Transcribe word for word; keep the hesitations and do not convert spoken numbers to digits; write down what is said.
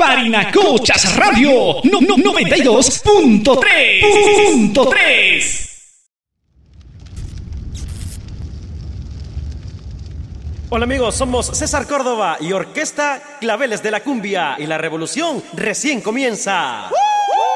Parinacochas Radio no, no, noventa y dos punto tres. Hola amigos, somos César Córdoba y Orquesta Claveles de la Cumbia y la revolución recién comienza. ¡Uh!